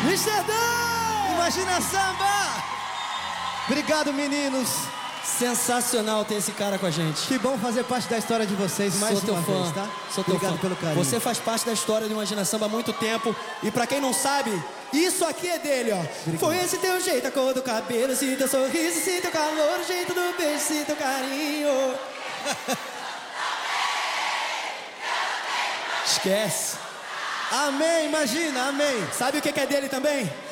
Amsterdã! Imagina Samba! Obrigado, meninos. Sensacional ter esse cara com a gente. Que bom fazer parte da história de vocês mais Sou teu uma fã. vez, tá? Sou teu Obrigado fã. pelo carinho. Você faz parte da história do Imagina Samba há muito tempo. E pra quem não sabe, isso aqui é dele, ó. Obrigado. Foi esse teu jeito, a cor do cabelo, esse teu sorriso, esse teu calor, o jeito do beijo, esse teu carinho. Esquece. Amém, imagina, amém. Sabe o que é dele também?